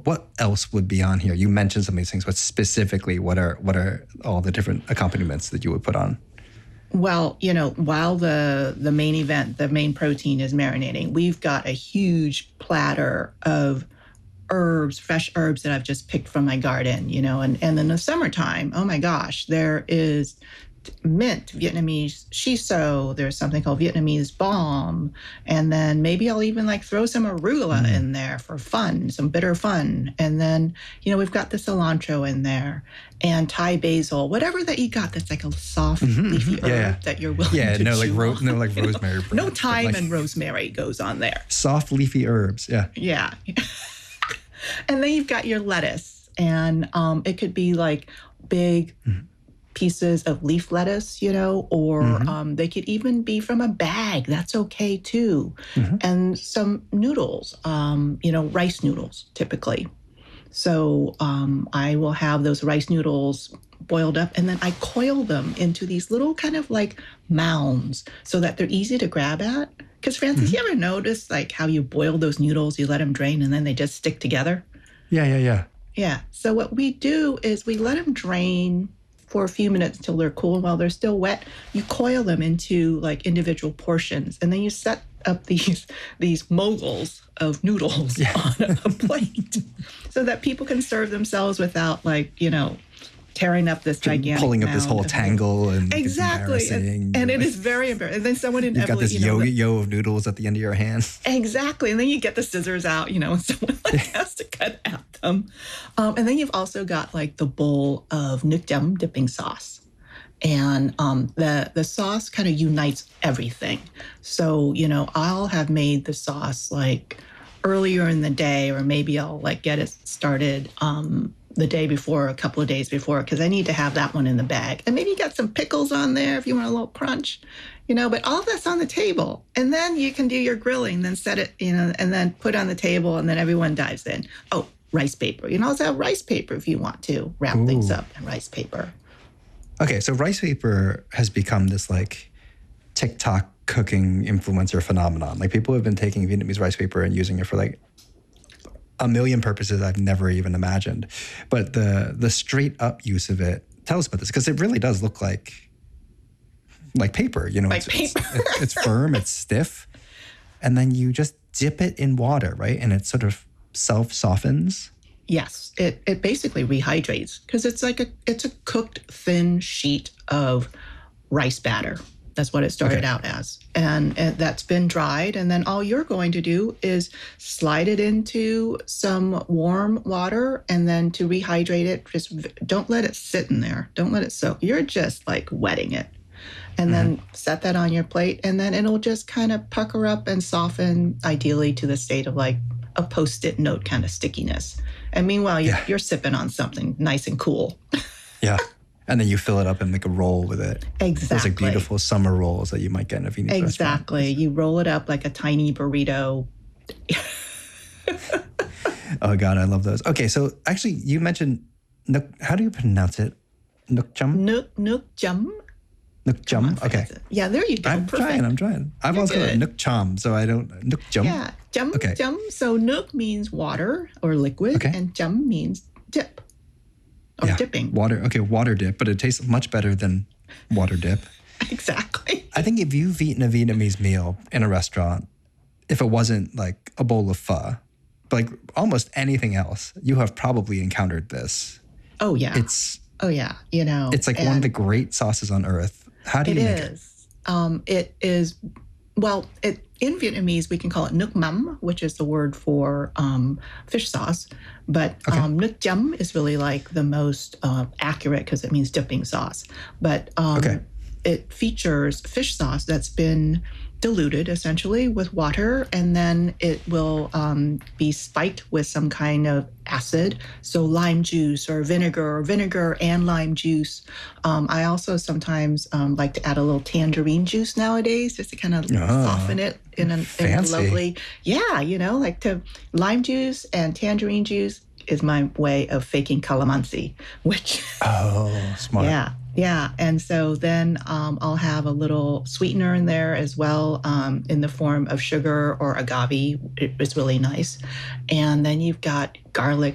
what else would be on here? You mentioned some of these things, but specifically, what are all the different accompaniments that you would put on? Well, while the main event, the main protein is marinating, we've got a huge platter of herbs, fresh herbs that I've just picked from my garden, and in the summertime, oh my gosh, there is mint, Vietnamese shiso, there's something called Vietnamese balm, and then maybe I'll even throw some arugula in there for fun, some bitter fun. And then, we've got the cilantro in there and Thai basil, whatever that you got that's like a soft leafy herb that you're willing to chew on. Rosemary. No thyme and rosemary goes on there. Soft leafy herbs, yeah. Yeah. And then you've got your lettuce, and it could be big pieces of leaf lettuce, or they could even be from a bag. That's okay too. And some noodles, rice noodles typically. So I will have those rice noodles boiled up, and then I coil them into these little kind of mounds so that they're easy to grab at. Because Francis, you ever notice how you boil those noodles, you let them drain, and then they just stick together? Yeah. So what we do is we let them drain for a few minutes until they're cool. While they're still wet, you coil them into individual portions, and then you set up these moguls of noodles on a plate so that people can serve themselves without tearing up this gigantic pulling up this whole tangle and exactly, and it is very embarrassing. And then someone you've got this yo-yo of noodles at the end of your hand. Exactly, and then you get the scissors out, and someone has to cut at them. And then you've also got the bowl of Nuoc Cham dipping sauce, and the sauce kind of unites everything. So I'll have made the sauce earlier in the day, or maybe I'll get it started the day before, a couple of days before, because I need to have that one in the bag. And maybe you got some pickles on there if you want a little crunch, but all that's on the table. And then you can do your grilling, then set it, and then put on the table, and then everyone dives in. Oh, rice paper. You can also have rice paper if you want to wrap things up in rice paper. Okay, so rice paper has become this TikTok cooking influencer phenomenon. People have been taking Vietnamese rice paper and using it for a million purposes I've never even imagined. But the straight up use of it, tell us about this, because it really does look like paper. It's firm, it's stiff, and then you just dip it in water, right? And it sort of self-softens. Yes, it basically rehydrates, because it's a cooked thin sheet of rice batter. That's what it started out as. And that's been dried. And then all you're going to do is slide it into some warm water. And then to rehydrate it, just don't let it sit in there. Don't let it soak. You're just wetting it. And then set that on your plate. And then it'll just kind of pucker up and soften, ideally to the state of a Post-it note kind of stickiness. And meanwhile, you're sipping on something nice and cool. Yeah. And then you fill it up and make a roll with it. Exactly. Those beautiful summer rolls that you might get in a Vietnamese restaurant. Exactly. You roll it up like a tiny burrito. Oh, God, I love those. Okay, so actually, you mentioned, how do you pronounce it? Nuoc Cham? Nuoc Cham. Nuoc Cham, okay. Yeah, there you go. I'm trying. I've also got Nuoc Cham, so I don't, Nuoc Cham. Yeah, Cham, Cham. So Nuoc means water or liquid, and Cham means dip. Or dipping. Water dip, but it tastes much better than water dip. Exactly. I think if you've eaten a Vietnamese meal in a restaurant, if it wasn't a bowl of pho, but almost anything else, you have probably encountered this. Oh, yeah. It's one of the great sauces on earth. How do you make it? It is, in Vietnamese, we can call it Nuoc Mam, which is the word for fish sauce. But Nuoc Cham is really the most accurate, because it means dipping sauce. But it features fish sauce that's been diluted essentially with water, and then it will be spiked with some kind of acid, so lime juice or vinegar and lime juice. I also sometimes like to add a little tangerine juice nowadays, just to kind of soften it in a lovely, lime juice and tangerine juice is my way of faking calamansi, which smart. Yeah. And so then I'll have a little sweetener in there as well, in the form of sugar or agave. It's really nice. And then you've got garlic